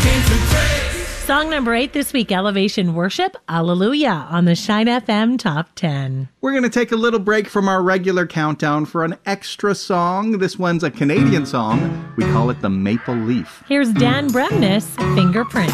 Song number 8 this week, Elevation Worship, Alleluia, on the Shine FM Top 10. We're going to take a little break from our regular countdown for an extra song. This one's a Canadian song. We call it the Maple Leaf. Here's Dan Bremnes, Fingerprint.